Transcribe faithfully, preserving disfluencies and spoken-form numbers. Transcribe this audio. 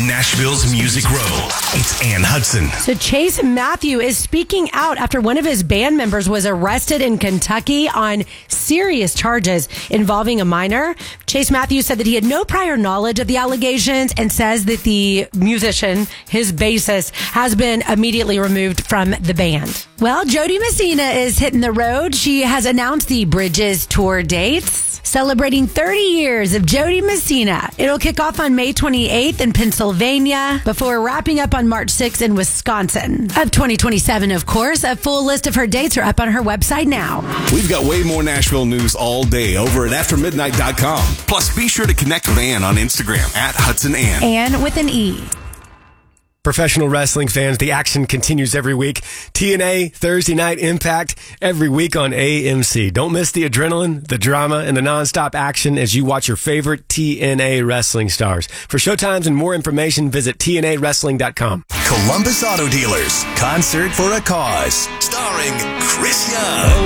Nashville's Music Row. It's Ann Hudson. So Chase Matthew is speaking out after one of his band members was arrested in Kentucky on serious charges involving a minor. Chase Matthew said that he had no prior knowledge of the allegations and says that the musician, his bassist, has been immediately removed from the band. Well, Jody Messina is hitting the road. She has announced the Bridges tour dates, celebrating thirty years of Jody Messina. It'll kick off on May twenty-eighth in Pennsylvania before wrapping up on March sixth in Wisconsin. Of twenty twenty-seven, of course. A full list of her dates are up on her website now. We've got way more Nashville news all day over at after midnight dot com. Plus, be sure to connect with Ann on Instagram at Hudson Ann. Ann with an E. Professional wrestling fans, the action continues every week. T N A Thursday Night Impact every week on A M C. Don't miss the adrenaline, the drama, and the nonstop action as you watch your favorite T N A wrestling stars. For showtimes and more information, visit T N A wrestling dot com. Columbus Auto Dealers, Concert for a Cause, starring Chris Young.